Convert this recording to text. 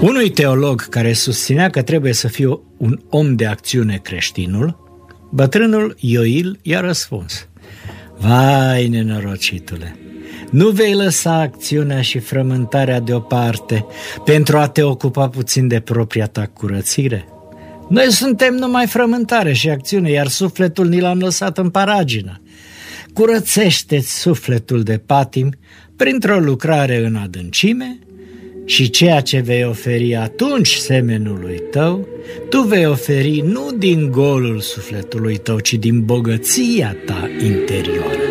Unui teolog care susținea că trebuie să fie un om de acțiune creștinul, bătrânul Ioil i-a răspuns: vai, nenorocitule, nu vei lăsa acțiunea și frământarea deoparte pentru a te ocupa puțin de propria ta curățire? Noi suntem numai frământare și acțiune, iar sufletul ni l-am lăsat în paragină. Curățește-ți sufletul de patimi printr-o lucrare în adâncime și ceea ce vei oferi atunci semenului tău, tu vei oferi nu din golul sufletului tău, ci din bogăția ta interioară.